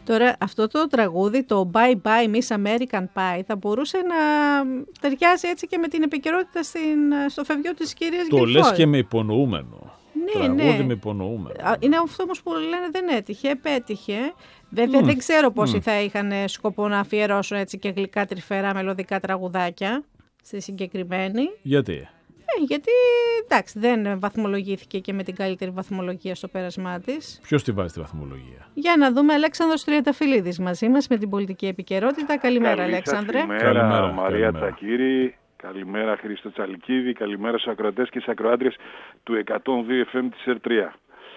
Τώρα αυτό το τραγούδι, το Bye Bye Miss American Pie, θα μπορούσε να ταιριάζει έτσι και με την επικαιρότητα στο φευγείο της κυρίας Γκιλφόιλ. Το λες και με υπονοούμενο. Ναι, τραγούδι με υπονοούμενο. Είναι αυτό όμως που λένε δεν έτυχε, επέτυχε. Βέβαια δεν ξέρω πόσοι θα είχαν σκοπό να αφιερώσουν έτσι και γλυκά τρυφερά μελωδικά τραγουδάκια στη συγκεκριμένη. Γιατί? Γιατί εντάξει, δεν βαθμολογήθηκε και με την καλύτερη βαθμολογία στο πέρασμά της. Ποιος τη βάζει τη βαθμολογία? Για να δούμε, Αλέξανδρος Τριανταφυλλίδης μαζί μας με την πολιτική επικαιρότητα. Καλημέρα, Αλέξανδρε. Καλημέρα, Μαρία Τσακύρη. Καλημέρα, Χρήστο Τσαλικίδη. Καλημέρα στους ακροατές και στις ακροάτριες του 102 FM της ΕΡΤΡΙΑ.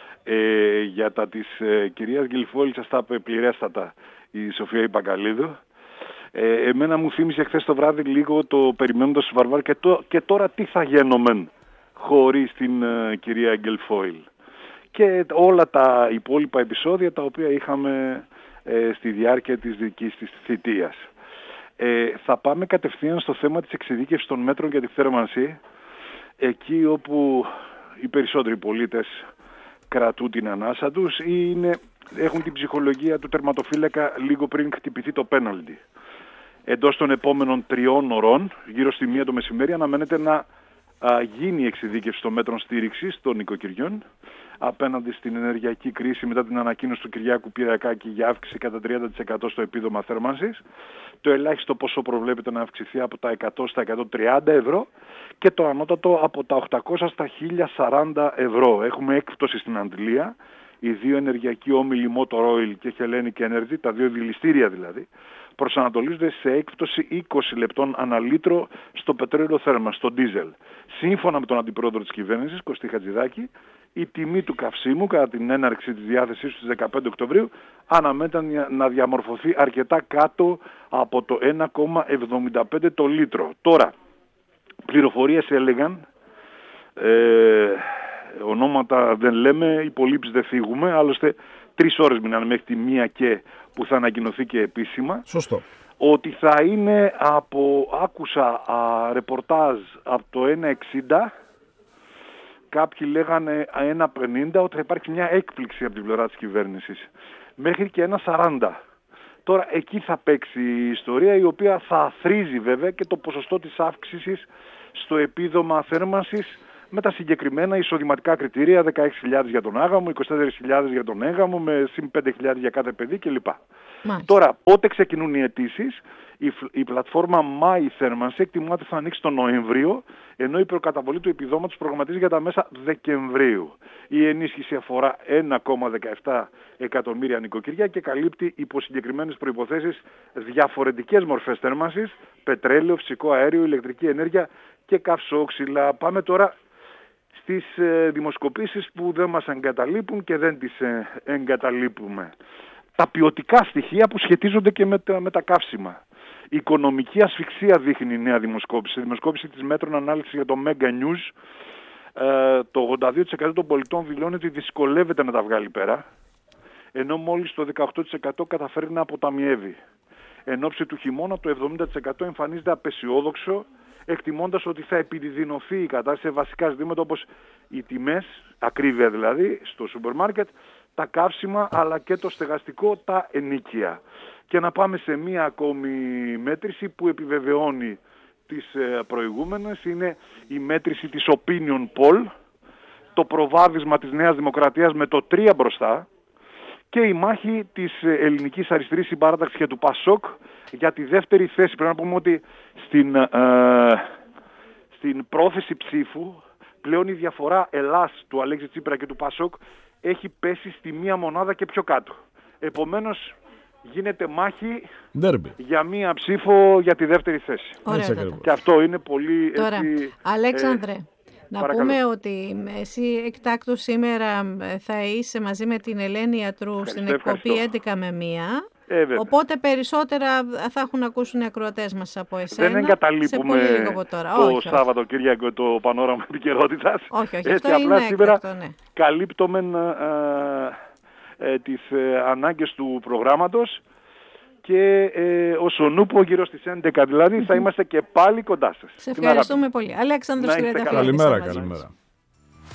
Για τα της κυρίας Γκιλφόιλ σας τα είπε πληρέστατα η Σοφία Ιππαγκαλίδου. Εμένα μου θύμισε χθες το βράδυ λίγο το περιμένοντας του Βαρβάρ και τώρα τι θα γίνομεν χωρίς την κυρία Γκιλφόιλ. Και όλα τα υπόλοιπα επεισόδια τα οποία είχαμε στη διάρκεια της δικής της θητείας. Θα πάμε κατευθείαν στο θέμα της εξειδίκευσης των μέτρων για τη θέρμανση, εκεί όπου οι περισσότεροι πολίτες κρατούν την ανάσα τους ή έχουν την ψυχολογία του τερματοφύλακα λίγο πριν χτυπηθεί το πέναλτι. Εντός των επόμενων 3 ωρών, γύρω στη 1 το μεσημέρι, αναμένεται να γίνει η εξειδίκευση των μέτρων στήριξης των νοικοκυριών απέναντι στην ενεργειακή κρίση μετά την ανακοίνωση του Κυριάκου Πυριακάκη για αύξηση κατά 30% στο επίδομα θέρμανσης. Το ελάχιστο ποσό προβλέπεται να αυξηθεί από τα 100 στα 130 ευρώ και το ανώτατο από τα 800 στα 1040 ευρώ. Έχουμε έκπτωση στην αντλία. Οι 2 ενεργειακοί όμιλοι Motor Oil και Hellenic Energy, τα 2 δηληστήρια δηλαδή, προσανατολίζονται σε έκπτωση 20 λεπτών ανά λίτρο στο πετρέλαιο θέρμανσης, στο ντίζελ. Σύμφωνα με τον Αντιπρόεδρο της Κυβέρνησης, Κωστή Χατζηδάκη, η τιμή του καυσίμου κατά την έναρξη της διάθεσής του στις 15 Οκτωβρίου αναμένεται να διαμορφωθεί αρκετά κάτω από το 1,75 το λίτρο. Τώρα, πληροφορίες έλεγαν, ονόματα δεν λέμε, υπολείψεις δεν φύγουμε, άλλωστε 3 ώρες μείνανε μέχρι τη 1 και που θα ανακοινωθεί και επίσημα. Σωστό. Ότι θα είναι άκουσα ρεπορτάζ από το 1,60, κάποιοι λέγανε 1,50, ότι θα υπάρξει μια έκπληξη από την πλευρά της κυβέρνησης. Μέχρι και 1,40. Τώρα εκεί θα παίξει η ιστορία, η οποία θα αθροίζει βέβαια και το ποσοστό της αύξησης στο επίδομα θέρμανσης με τα συγκεκριμένα εισοδηματικά κριτήρια, 16.000 για τον άγαμο, 24.000 για τον έγαμο, με συν 5.000 για κάθε παιδί κλπ. Τώρα, πότε ξεκινούν οι αιτήσεις? Η πλατφόρμα My Θέρμανση εκτιμάται θα ανοίξει τον Νοέμβριο, ενώ η προκαταβολή του επιδόματος προγραμματίζει για τα μέσα Δεκεμβρίου. Η ενίσχυση αφορά 1,17 εκατομμύρια νοικοκυριά και καλύπτει υπό συγκεκριμένες προϋποθέσεις διαφορετικές μορφές θέρμανσης, πετρέλαιο, φυσικό αέριο, ηλεκτρική ενέργεια και καυσόξυλα. Πάμε τώρα στις δημοσκοπήσεις που δεν μας εγκαταλείπουν και δεν τις εγκαταλείπουμε. Τα ποιοτικά στοιχεία που σχετίζονται και με τα καύσιμα. Η οικονομική ασφυξία δείχνει η νέα δημοσκόπηση. Η δημοσκόπηση της Μέτρων Ανάλυσης για το Mega News, το 82% των πολιτών δηλώνει ότι δυσκολεύεται να τα βγάλει πέρα, ενώ μόλις το 18% καταφέρει να αποταμιεύει. Εν ώψη του χειμώνα το 70% εμφανίζεται απεσιόδοξο, εκτιμώντας ότι θα επιδεινωθεί η κατάσταση σε βασικά ζητήματα όπως οι τιμές, ακρίβεια δηλαδή, στο σούπερ μάρκετ, τα καύσιμα αλλά και το στεγαστικό, τα ενοίκια. Και να πάμε σε μία ακόμη μέτρηση που επιβεβαιώνει τις προηγούμενες, είναι η μέτρηση της Opinion Poll, το προβάδισμα της Νέας Δημοκρατίας με το 3 μπροστά και η μάχη της ελληνικής αριστερής συμπαράταξης και του ΠΑΣΟΚ για τη δεύτερη θέση. Πρέπει να πούμε ότι στην πρόθεση ψήφου πλέον η διαφορά Ελλάς του Αλέξη Τσίπρα και του ΠΑΣΟΚ έχει πέσει στη μία μονάδα και πιο κάτω. Επομένως γίνεται μάχη για μία ψήφο για τη δεύτερη θέση. Και αυτό είναι πολύ... Τώρα, Αλέξανδρε, να πούμε ότι εσύ εκτάκτως σήμερα θα είσαι μαζί με την Ελένη Ιατρού στην εκπομπή 11 με 1. Οπότε περισσότερα θα έχουν να ακούσουν οι ακροατές μας από εσένα. Δεν εγκαταλείπουμε το Σάββατοκύριακο το πανόραμα επικαιρότητας. Όχι, έτσι, αυτό απλά είναι σήμερα έκτακτο, ναι. Καλύπτουμε τις ανάγκες του προγράμματος και όσον ούπο γύρω στις 11 δηλαδή θα είμαστε και πάλι κοντά σας. Σε ευχαριστούμε πολύ. Αλέξανδρος Τριανταφυλλίδης. Καλημέρα.